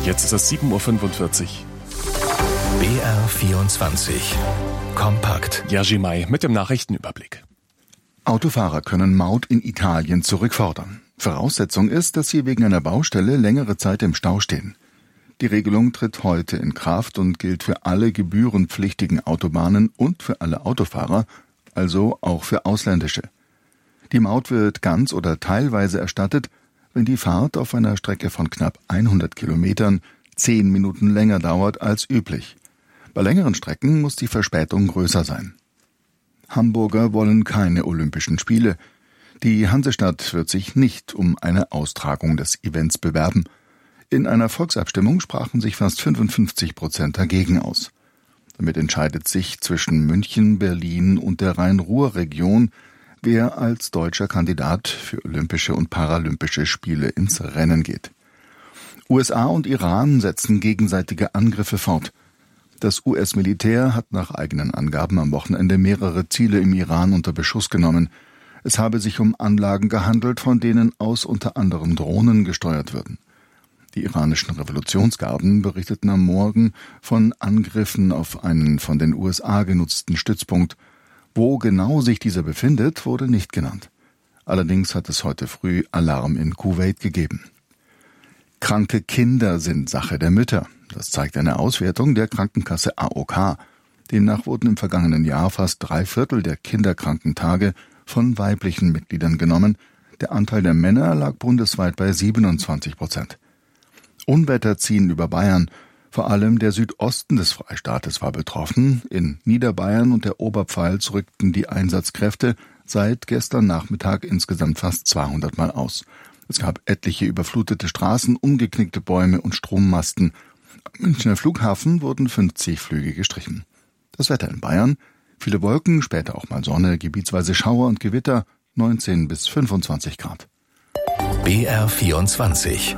Jetzt ist es 7.45 Uhr. BR24 Kompakt. Jerzy May mit dem Nachrichtenüberblick. Autofahrer können Maut in Italien zurückfordern. Voraussetzung ist, dass sie wegen einer Baustelle längere Zeit im Stau stehen. Die Regelung tritt heute in Kraft und gilt für alle gebührenpflichtigen Autobahnen und für alle Autofahrer, also auch für ausländische. Die Maut wird ganz oder teilweise erstattet, wenn die Fahrt auf einer Strecke von knapp 100 Kilometern 10 Minuten länger dauert als üblich. Bei längeren Strecken muss die Verspätung größer sein. Hamburger wollen keine Olympischen Spiele. Die Hansestadt wird sich nicht um eine Austragung des Events bewerben. In einer Volksabstimmung sprachen sich fast 55% dagegen aus. Damit entscheidet sich zwischen München, Berlin und der Rhein-Ruhr-Region, wer als deutscher Kandidat für Olympische und Paralympische Spiele ins Rennen geht. USA und Iran setzen gegenseitige Angriffe fort. Das US-Militär hat nach eigenen Angaben am Wochenende mehrere Ziele im Iran unter Beschuss genommen. Es habe sich um Anlagen gehandelt, von denen aus unter anderem Drohnen gesteuert würden. Die iranischen Revolutionsgarden berichteten am Morgen von Angriffen auf einen von den USA genutzten Stützpunkt. Wo genau sich dieser befindet, wurde nicht genannt. Allerdings hat es heute früh Alarm in Kuwait gegeben. Kranke Kinder sind Sache der Mütter. Das zeigt eine Auswertung der Krankenkasse AOK. Demnach wurden im vergangenen Jahr fast 3/4 der Kinderkrankentage von weiblichen Mitgliedern genommen. Der Anteil der Männer lag bundesweit bei 27%. Unwetter ziehen über Bayern. Vor allem der Südosten des Freistaates war betroffen. In Niederbayern und der Oberpfalz rückten die Einsatzkräfte seit gestern Nachmittag insgesamt fast 200 Mal aus. Es gab etliche überflutete Straßen, umgeknickte Bäume und Strommasten. Am Münchner Flughafen wurden 50 Flüge gestrichen. Das Wetter in Bayern: viele Wolken, später auch mal Sonne, gebietsweise Schauer und Gewitter, 19 bis 25 Grad. BR24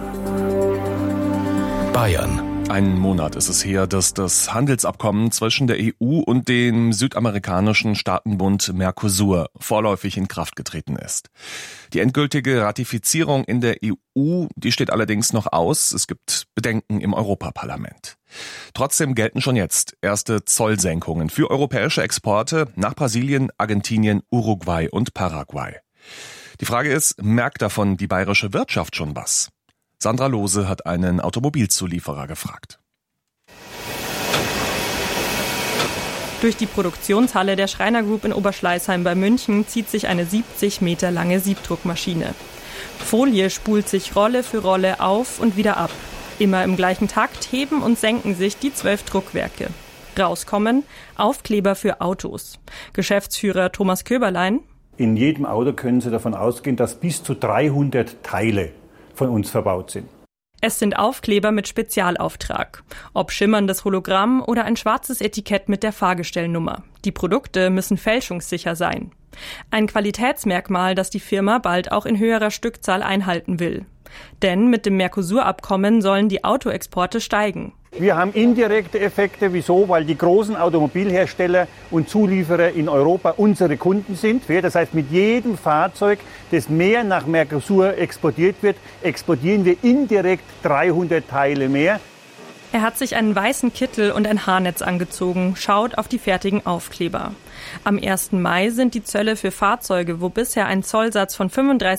Bayern. Einen Monat ist es her, dass das Handelsabkommen zwischen der EU und dem südamerikanischen Staatenbund Mercosur vorläufig in Kraft getreten ist. Die endgültige Ratifizierung in der EU, die steht allerdings noch aus. Es gibt Bedenken im Europaparlament. Trotzdem gelten schon jetzt erste Zollsenkungen für europäische Exporte nach Brasilien, Argentinien, Uruguay und Paraguay. Die Frage ist, merkt davon die bayerische Wirtschaft schon was? Sandra Lohse hat einen Automobilzulieferer gefragt. Durch die Produktionshalle der Schreiner Group in Oberschleißheim bei München zieht sich eine 70 Meter lange Siebdruckmaschine. Folie spult sich Rolle für Rolle auf und wieder ab. Immer im gleichen Takt heben und senken sich die 12 Druckwerke. Rauskommen Aufkleber für Autos. Geschäftsführer Thomas Köberlein: In jedem Auto können Sie davon ausgehen, dass bis zu 300 Teile von uns verbaut sind. Es sind Aufkleber mit Spezialauftrag. Ob schimmerndes Hologramm oder ein schwarzes Etikett mit der Fahrgestellnummer. Die Produkte müssen fälschungssicher sein. Ein Qualitätsmerkmal, das die Firma bald auch in höherer Stückzahl einhalten will. Denn mit dem Mercosur-Abkommen sollen die Autoexporte steigen. Wir haben indirekte Effekte. Wieso? Weil die großen Automobilhersteller und Zulieferer in Europa unsere Kunden sind. Das heißt, mit jedem Fahrzeug, das mehr nach Mercosur exportiert wird, exportieren wir indirekt 300 Teile mehr. Er hat sich einen weißen Kittel und ein Haarnetz angezogen, schaut auf die fertigen Aufkleber. Am 1. Mai sind die Zölle für Fahrzeuge, wo bisher ein Zollsatz von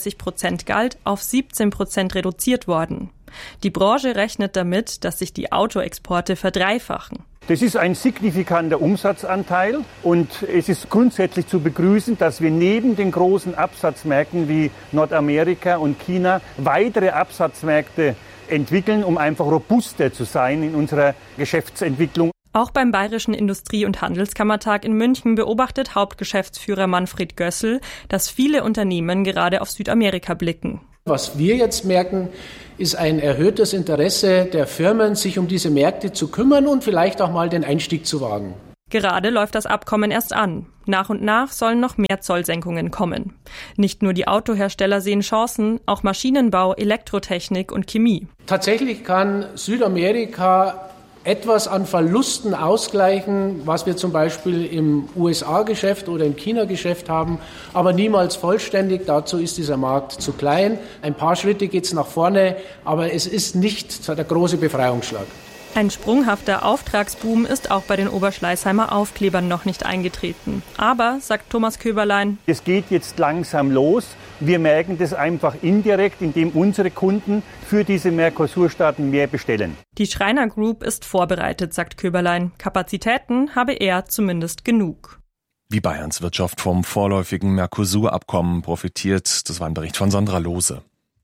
35% galt, auf 17% reduziert worden. Die Branche rechnet damit, dass sich die Autoexporte verdreifachen. Das ist ein signifikanter Umsatzanteil und es ist grundsätzlich zu begrüßen, dass wir neben den großen Absatzmärkten wie Nordamerika und China weitere Absatzmärkte entwickeln, um einfach robuster zu sein in unserer Geschäftsentwicklung. Auch beim Bayerischen Industrie- und Handelskammertag in München beobachtet Hauptgeschäftsführer Manfred Gössel, dass viele Unternehmen gerade auf Südamerika blicken. Was wir jetzt merken, ist ein erhöhtes Interesse der Firmen, sich um diese Märkte zu kümmern und vielleicht auch mal den Einstieg zu wagen. Gerade läuft das Abkommen erst an. Nach und nach sollen noch mehr Zollsenkungen kommen. Nicht nur die Autohersteller sehen Chancen, auch Maschinenbau, Elektrotechnik und Chemie. Tatsächlich kann Südamerika etwas an Verlusten ausgleichen, was wir zum Beispiel im USA-Geschäft oder im China-Geschäft haben, aber niemals vollständig. Dazu ist dieser Markt zu klein. Ein paar Schritte geht es nach vorne, aber es ist nicht der große Befreiungsschlag. Ein sprunghafter Auftragsboom ist auch bei den Oberschleißheimer Aufklebern noch nicht eingetreten. Aber, sagt Thomas Köberlein, es geht jetzt langsam los. Wir merken das einfach indirekt, indem unsere Kunden für diese Mercosur-Staaten mehr bestellen. Die Schreiner Group ist vorbereitet, sagt Köberlein. Kapazitäten habe er zumindest genug. Wie Bayerns Wirtschaft vom vorläufigen Mercosur-Abkommen profitiert, das war ein Bericht von Sandra Lohse.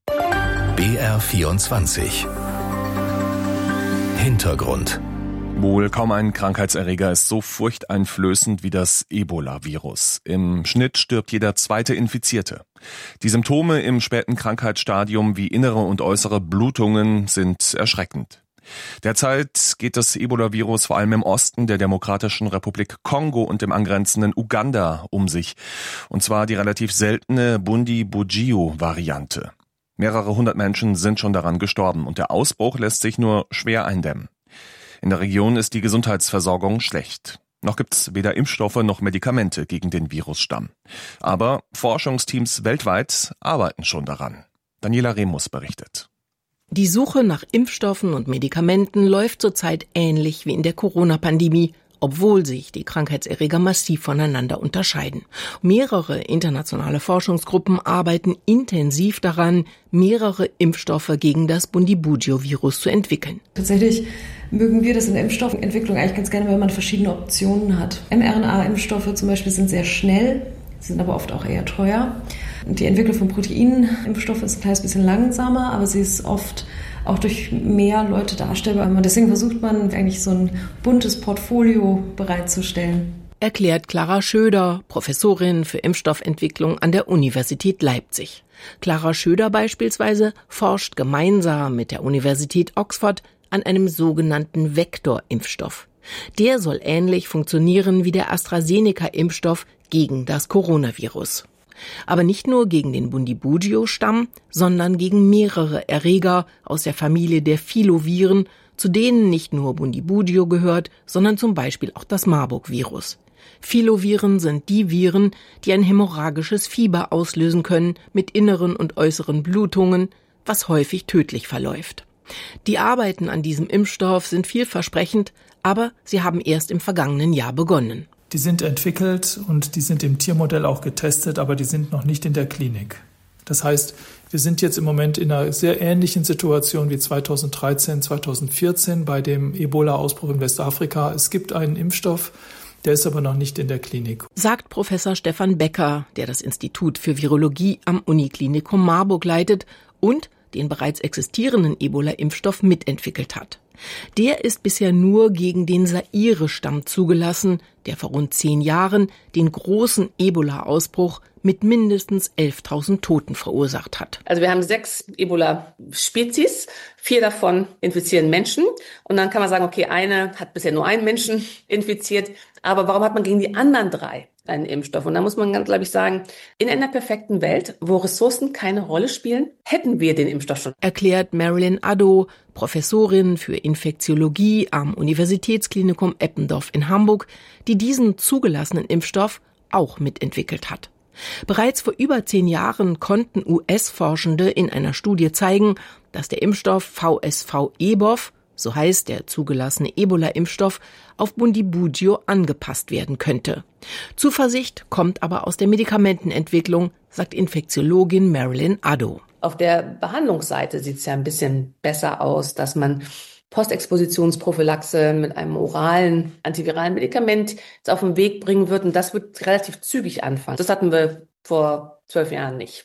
BR24 Hintergrund. Wohl kaum ein Krankheitserreger ist so furchteinflößend wie das Ebola-Virus. Im Schnitt stirbt jeder zweite Infizierte. Die Symptome im späten Krankheitsstadium wie innere und äußere Blutungen sind erschreckend. Derzeit geht das Ebola-Virus vor allem im Osten der Demokratischen Republik Kongo und im angrenzenden Uganda um sich. Und zwar die relativ seltene Bundibugyo-Variante. Mehrere hundert Menschen sind schon daran gestorben und der Ausbruch lässt sich nur schwer eindämmen. In der Region ist die Gesundheitsversorgung schlecht. Noch gibt es weder Impfstoffe noch Medikamente gegen den Virusstamm. Aber Forschungsteams weltweit arbeiten schon daran. Daniela Remus berichtet. Die Suche nach Impfstoffen und Medikamenten läuft zurzeit ähnlich wie in der Corona-Pandemie, obwohl sich die Krankheitserreger massiv voneinander unterscheiden. Mehrere internationale Forschungsgruppen arbeiten intensiv daran, mehrere Impfstoffe gegen das Bundibugyo-Virus zu entwickeln. Tatsächlich mögen wir das in der Impfstoffentwicklung eigentlich ganz gerne, wenn man verschiedene Optionen hat. mRNA-Impfstoffe zum Beispiel sind sehr schnell, sind aber oft auch eher teuer. Die Entwicklung von Proteinimpfstoffen ist ein kleines bisschen langsamer, aber sie ist oft auch durch mehr Leute darstellbar. Und deswegen versucht man eigentlich so ein buntes Portfolio bereitzustellen. Erklärt Clara Schöder, Professorin für Impfstoffentwicklung an der Universität Leipzig. Clara Schöder beispielsweise forscht gemeinsam mit der Universität Oxford an einem sogenannten Vektorimpfstoff. Der soll ähnlich funktionieren wie der AstraZeneca-Impfstoff gegen das Coronavirus. Aber nicht nur gegen den Bundibugyo-Stamm, sondern gegen mehrere Erreger aus der Familie der Filoviren, zu denen nicht nur Bundibugyo gehört, sondern zum Beispiel auch das Marburg-Virus. Filoviren sind die Viren, die ein hämorrhagisches Fieber auslösen können mit inneren und äußeren Blutungen, was häufig tödlich verläuft. Die Arbeiten an diesem Impfstoff sind vielversprechend, aber sie haben erst im vergangenen Jahr begonnen. Die sind entwickelt und die sind im Tiermodell auch getestet, aber die sind noch nicht in der Klinik. Das heißt, wir sind jetzt im Moment in einer sehr ähnlichen Situation wie 2013, 2014 bei dem Ebola-Ausbruch in Westafrika. Es gibt einen Impfstoff, der ist aber noch nicht in der Klinik. Sagt Professor Stefan Becker, der das Institut für Virologie am Uniklinikum Marburg leitet und den bereits existierenden Ebola-Impfstoff mitentwickelt hat. Der ist bisher nur gegen den Zaire-Stamm zugelassen, der vor rund 10 Jahren den großen Ebola-Ausbruch mit mindestens 11.000 Toten verursacht hat. Also wir haben 6 Ebola-Spezies, 4 davon infizieren Menschen. Und dann kann man sagen, okay, eine hat bisher nur einen Menschen infiziert. Aber warum hat man gegen die anderen 3 einen Impfstoff? Und da muss man, glaube ich, sagen, in einer perfekten Welt, wo Ressourcen keine Rolle spielen, hätten wir den Impfstoff schon. Erklärt Marilyn Addo, Professorin für Infektiologie am Universitätsklinikum Eppendorf in Hamburg, die diesen zugelassenen Impfstoff auch mitentwickelt hat. Bereits vor über 10 Jahren konnten US-Forschende in einer Studie zeigen, dass der Impfstoff VSV-EBOV, so heißt der zugelassene Ebola-Impfstoff, auf Bundibugyo angepasst werden könnte. Zuversicht kommt aber aus der Medikamentenentwicklung, sagt Infektiologin Marilyn Addo. Auf der Behandlungsseite sieht es ja ein bisschen besser aus, dass man Postexpositionsprophylaxe mit einem oralen antiviralen Medikament auf den Weg bringen wird. Und das wird relativ zügig anfangen. Das hatten wir vor 12 Jahren nicht.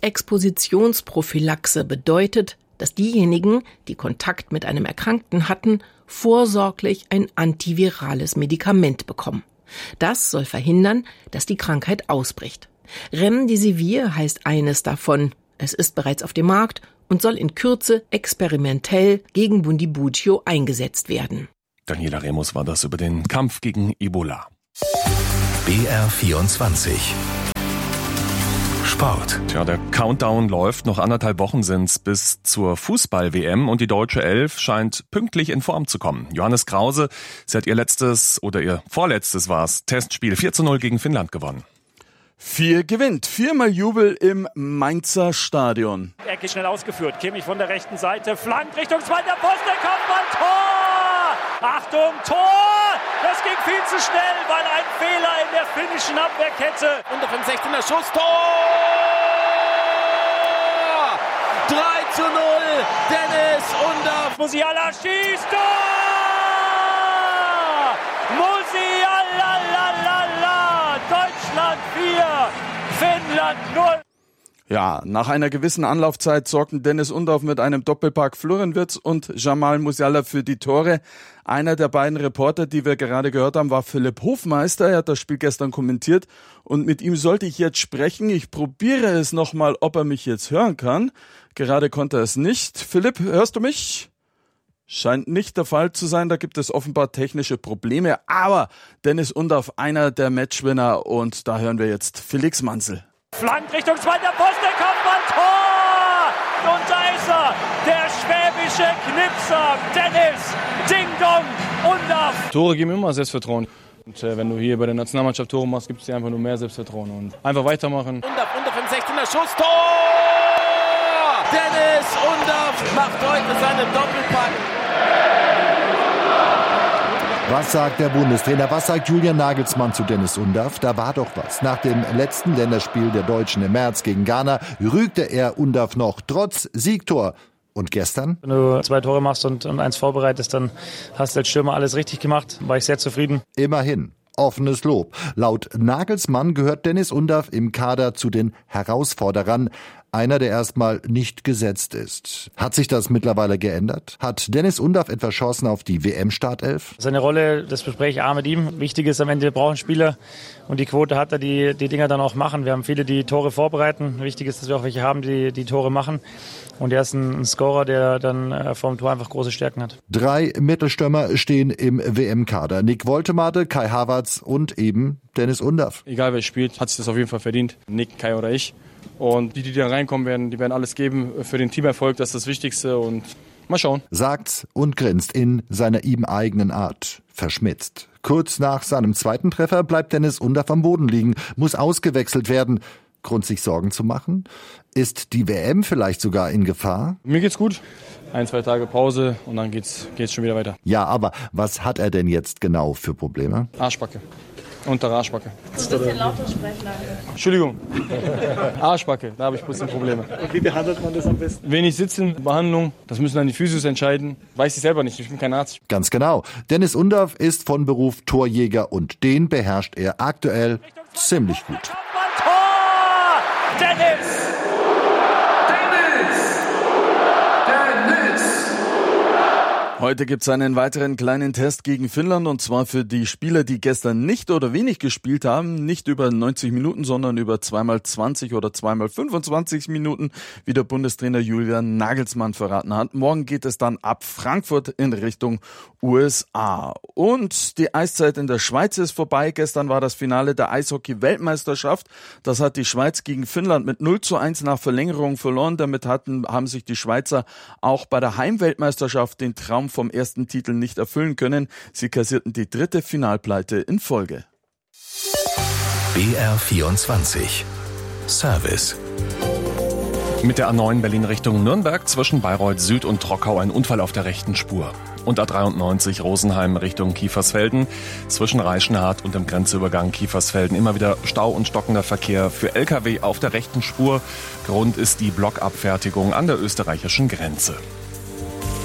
Postexpositionsprophylaxe bedeutet, dass diejenigen, die Kontakt mit einem Erkrankten hatten, vorsorglich ein antivirales Medikament bekommen. Das soll verhindern, dass die Krankheit ausbricht. Remdesivir heißt eines davon. Es ist bereits auf dem Markt und soll in Kürze experimentell gegen Bundibugyo eingesetzt werden. Daniela Remus war das über den Kampf gegen Ebola. BR24 Sport. Tja, der Countdown läuft. Noch 1,5 Wochen sind's bis zur Fußball-WM und die deutsche Elf scheint pünktlich in Form zu kommen. Johannes Krause, sie hat ihr vorletztes Testspiel 4:0 gegen Finnland gewonnen. 4 gewinnt, 4-mal Jubel im Mainzer Stadion. Ecke schnell ausgeführt, Kimmich von der rechten Seite, flankt Richtung zweiter Pfosten, Kopfball, Tor! Achtung, Tor! Das ging viel zu schnell, weil ein Fehler in der finnischen Abwehrkette. Unter 16er Schuss, Tor! 3:0, Dennis Undaff. Musiala schießt, Tor! Musiala, Deutschland 4, Finnland 0. Ja, nach einer gewissen Anlaufzeit sorgten Dennis Undaff mit einem Doppelpack Florian Wirtz und Jamal Musiala für die Tore. Einer der beiden Reporter, die wir gerade gehört haben, war Philipp Hofmeister. Er hat das Spiel gestern kommentiert und mit ihm sollte ich jetzt sprechen. Ich probiere es nochmal, ob er mich jetzt hören kann. Gerade konnte er es nicht. Philipp, hörst du mich? Scheint nicht der Fall zu sein, da gibt es offenbar technische Probleme. Aber Dennis Undaff, einer der Matchwinner, und da hören wir jetzt Felix Manzel. Flank Richtung zweiter Pfosten, Kopfball, Tor! Und da ist er, der schwäbische Knipser, Dennis Ding Dong Undaff. Tore geben immer Selbstvertrauen. Und wenn du hier bei der Nationalmannschaft Tore machst, gibt es dir einfach nur mehr Selbstvertrauen. Und einfach weitermachen. Undaff, unter 16er Schuss, Tor! Dennis Undaff macht heute seinen Doppelpack. Was sagt der Bundestrainer? Was sagt Julian Nagelsmann zu Dennis Undaff? Da war doch was. Nach dem letzten Länderspiel der Deutschen im März gegen Ghana rügte er Undaff noch trotz Siegtor. Und gestern? Wenn du 2 Tore machst und 1 vorbereitest, dann hast du als Stürmer alles richtig gemacht. War ich sehr zufrieden. Immerhin. Offenes Lob. Laut Nagelsmann gehört Dennis Undaff im Kader zu den Herausforderern. Einer, der erstmal nicht gesetzt ist. Hat sich das mittlerweile geändert? Hat Dennis Undaff etwa Chancen auf die WM-Startelf? Seine Rolle, das bespreche ich auch mit ihm. Wichtig ist am Ende, wir brauchen Spieler und die Quote hat er, die Dinger dann auch machen. Wir haben viele, die Tore vorbereiten. Wichtig ist, dass wir auch welche haben, die Tore machen. Und er ist ein Scorer, der dann vor dem Tor einfach große Stärken hat. 3 Mittelstürmer stehen im WM-Kader. Nick Woltemade, Kai Havertz und eben Dennis Undaff. Egal wer spielt, hat sich das auf jeden Fall verdient. Nick, Kai oder ich. Und die da reinkommen die werden alles geben für den Teamerfolg. Das ist das Wichtigste und mal schauen. Sagt's und grinst in seiner ihm eigenen Art. Verschmitzt. Kurz nach seinem zweiten Treffer bleibt Dennis Undaff am Boden liegen, muss ausgewechselt werden. Grund, sich Sorgen zu machen? Ist die WM vielleicht sogar in Gefahr? Mir geht's gut. 1-2 Tage Pause und dann geht's schon wieder weiter. Ja, aber was hat er denn jetzt genau für Probleme? Arschbacke. Untere Arschbacke. Ein bisschen lauter sprechen. Entschuldigung. Arschbacke, da habe ich ein bisschen Probleme. Und wie behandelt man das am besten? Wenig sitzen, Behandlung, das müssen dann die Physios entscheiden. Weiß ich selber nicht, ich bin kein Arzt. Ganz genau. Dennis Undaff ist von Beruf Torjäger und den beherrscht er aktuell ziemlich gut. Tor! Dennis! Heute gibt's einen weiteren kleinen Test gegen Finnland, und zwar für die Spieler, die gestern nicht oder wenig gespielt haben. Nicht über 90 Minuten, sondern über 2x20 oder 2x25 Minuten, wie der Bundestrainer Julian Nagelsmann verraten hat. Morgen geht es dann ab Frankfurt in Richtung USA. Und die Eiszeit in der Schweiz ist vorbei. Gestern war das Finale der Eishockey-Weltmeisterschaft. Das hat die Schweiz gegen Finnland mit 0:1 nach Verlängerung verloren. Damit haben sich die Schweizer auch bei der Heimweltmeisterschaft den Traum vom ersten Titel nicht erfüllen können. Sie kassierten die 3. Finalpleite in Folge. BR24 Service. Mit der A9 Berlin Richtung Nürnberg zwischen Bayreuth Süd und Trockau ein Unfall auf der rechten Spur. Und A93 Rosenheim Richtung Kiefersfelden zwischen Reichenhart und dem Grenzübergang Kiefersfelden immer wieder Stau und stockender Verkehr für Lkw auf der rechten Spur. Grund ist die Blockabfertigung an der österreichischen Grenze.